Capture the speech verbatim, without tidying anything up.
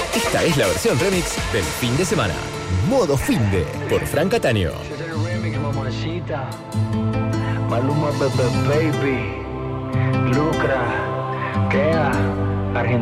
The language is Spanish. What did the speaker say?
Esta es la versión remix del fin de semana. Modo Finde por Fran Cataño. Maluma, baby.